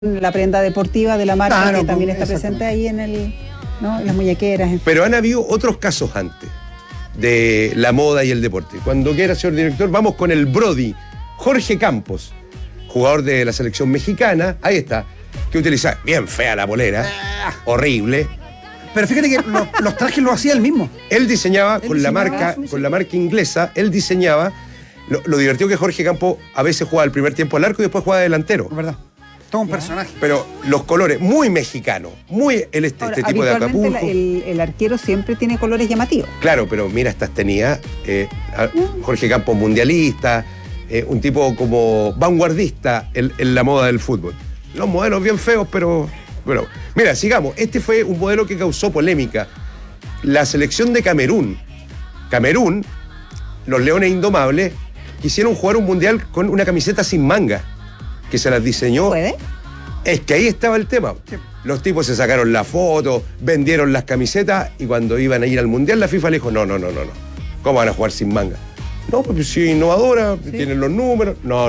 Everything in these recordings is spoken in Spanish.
la prenda deportiva de la marca, Claro, que también está exactamente. presente ahí ¿no? En las muñequeras. Pero han habido otros casos antes de la moda y el deporte. Cuando quiera, señor director, vamos con el Brody, Jorge Campos, jugador de la selección mexicana, ahí está, que utiliza, bien fea la polera, horrible. Pero fíjate que los trajes los hacía él mismo. Él diseñaba Él con la diseñaba, marca inglesa, él diseñaba, lo divertido que Jorge Campos a veces jugaba el primer tiempo al arco y después jugaba delantero. Es verdad. Todo un personaje. Pero los colores, muy mexicanos, muy este Ahora, tipo de habitualmente Acapulco. el arquero siempre tiene colores llamativos. Claro, pero mira, estas tenía Jorge Campos mundialista, un tipo como vanguardista en la moda del fútbol. Los modelos bien feos, pero bueno. Mira, sigamos. Este fue un modelo que causó polémica. La selección de Camerún. Camerún, los Leones Indomables, quisieron jugar un mundial con una camiseta sin manga, que se las diseñó. ¿Puede? Es que ahí estaba el tema. Sí. Los tipos se sacaron la foto, vendieron las camisetas y cuando iban a ir al mundial, la FIFA le dijo: no. ¿Cómo van a jugar sin manga? No, porque si es innovadora, tienen los números. No.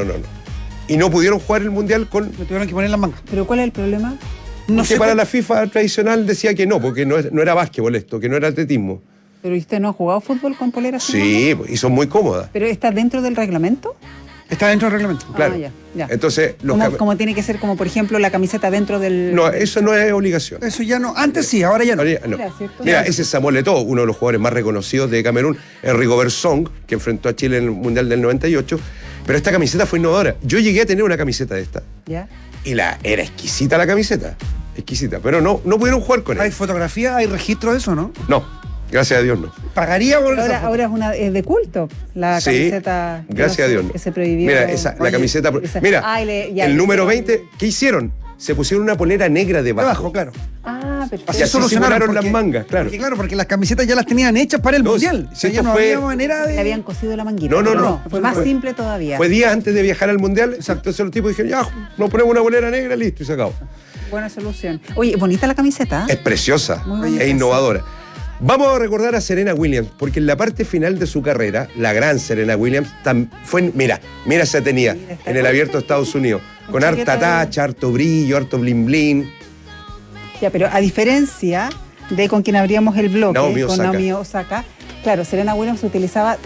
Y no pudieron jugar el mundial con. Le tuvieron que poner las mangas. ¿Pero cuál es el problema? No Porque sé para por- la FIFA tradicional decía que no, porque no era básquetbol esto, que no era atletismo. ¿Pero usted no ha jugado fútbol con poleras sin manga? Sí, y son muy cómodas. ¿Pero está dentro del reglamento? Está dentro del reglamento. Claro. Ya. Entonces, Como tiene que ser, como por ejemplo, la camiseta dentro del... no, eso no es obligación. Eso ya no. Antes sí, ahora ya no. Ahora ya no. Mira, ¿cierto? Mira, ese es Samuel Eto'o, uno de los jugadores más reconocidos de Camerún, el Rigobert Song, que enfrentó a Chile en el Mundial del 98. Pero esta camiseta fue innovadora. Yo llegué a tener una camiseta de esta. ¿Ya? Y era exquisita la camiseta. Exquisita. Pero no pudieron jugar con Hay él. fotografía, hay registro de eso, ¿no? No, gracias a Dios no. Pagaría por esa foto. Ahora es de culto, la Sí, camiseta... gracias a Dios no. Que se prohibió. Mira, la Oye, camiseta. esa- Mira, ya, el número hicieron- 20, ¿qué hicieron? Se pusieron una polera negra debajo. Debajo, claro. Ah, perfecto. Así solucionaron las mangas, claro. Porque las camisetas ya las tenían hechas para el No, mundial. si O sea, ya esto no fue- había manera Le de. habían cosido la manguita. No. Fue más Fue- simple todavía. Fue días antes de viajar al Mundial. Entonces los tipos dijeron: ya, nos ponemos una polera negra, listo, y se acabó. Buena solución. Oye, bonita la camiseta. Es preciosa, Muy bonita, es innovadora. Vamos a recordar a Serena Williams, porque en la parte final de su carrera, la gran Serena Williams, mira, se tenía Mira, está en el abierto de Estados Unidos, con chaqueta harta tacha, harto brillo, harto blin blin. Ya, pero a diferencia de con quien abríamos el bloque, Naomi con Osaka. Naomi Osaka, claro, Serena Williams utilizaba,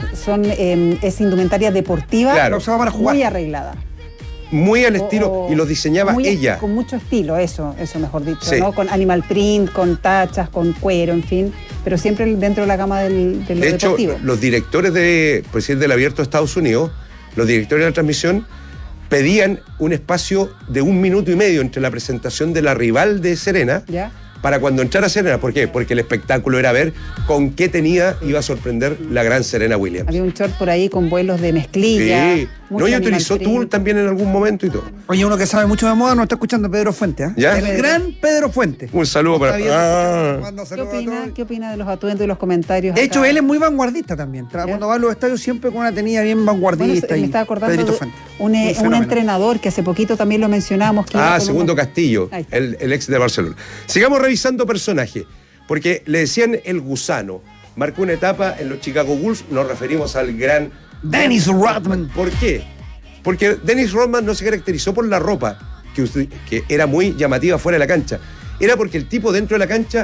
es indumentaria deportiva, Claro. La usaba para jugar. muy arreglada. Muy al estilo, y lo diseñaba muy- ella. Con mucho estilo, eso mejor dicho, Sí. ¿no? Con animal print, con tachas, con cuero, en fin, pero siempre dentro de la gama de lo De hecho, deportivo. los directores por decir, del abierto de Estados Unidos, los directores de la transmisión, pedían un espacio de 1 minuto y medio entre la presentación de la rival de Serena ¿Ya? para cuando entrara Serena. ¿Por qué? Porque el espectáculo era ver con qué iba a sorprender la gran Serena Williams. Había un short por ahí con vuelos de mezclilla. Sí. mucho No, y animal utilizó print. Tool también en algún momento y todo. Oye, uno que sabe mucho de moda nos está escuchando, Pedro Fuente. ¿Eh? ¿Ya? El gran Pedro Fuente. Un saludo para. Está bien, Ah. manda ¿Qué saludos a opina? todos. ¿Qué opina de los atuendos y los comentarios? De hecho, acá? él es muy vanguardista también. Cuando va a los estadios siempre con una tenida bien Bueno, vanguardista. me y estaba acordando Pedrito de Fuente. un fenómeno. entrenador que hace poquito también lo mencionamos. Que iba con Segundo Castillo, Ahí está. el ex de Barcelona. Sigamos revisando personajes, porque le decían el gusano. Marcó una etapa en los Chicago Bulls, nos referimos al gran Dennis Rodman. ¿Por qué? Porque Dennis Rodman no se caracterizó por la ropa, que era muy llamativa fuera de la cancha. Era porque el tipo dentro de la cancha,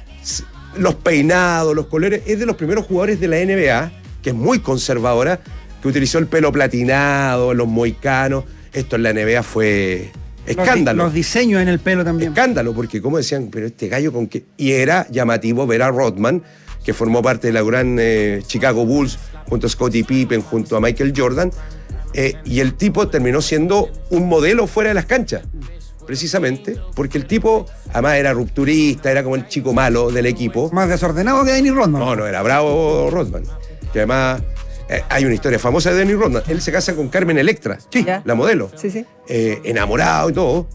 los peinados, los colores, es de los primeros jugadores de la NBA, que es muy conservadora, que utilizó el pelo platinado, los moicanos. Esto en la NBA fue escándalo. Los diseños en el pelo también. Escándalo, porque como decían, pero este gallo con qué. Y era llamativo ver a Rodman, que formó parte de la gran Chicago Bulls, junto a Scottie Pippen, junto a Michael Jordan. Y el tipo terminó siendo un modelo fuera de las canchas, precisamente porque el tipo, además, era rupturista, era como el chico malo del equipo. Más desordenado que Dennis Rodman. No, era bravo Rodman. Que además, hay una historia famosa de Dennis Rodman. Él se casa con Carmen Electra, Sí. Ya. la modelo. Sí. Enamorado y todo.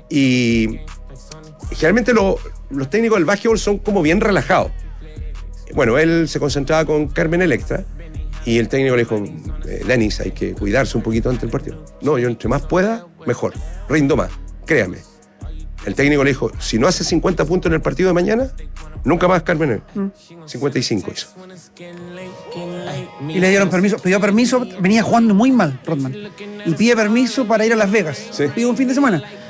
Y generalmente los técnicos del básquetbol son como bien relajados. Bueno, él se concentraba con Carmen Electra y el técnico le dijo: Dennis, hay que cuidarse un poquito antes del partido. No, yo entre más pueda, mejor. Rindo más, créame. El técnico le dijo: si no hace 50 puntos en el partido de mañana, nunca más Carmen. 55 hizo. Y le dieron permiso. Pidió permiso, venía jugando muy mal Rodman. Y pide permiso para ir a Las Vegas. Sí. Pide un fin de semana.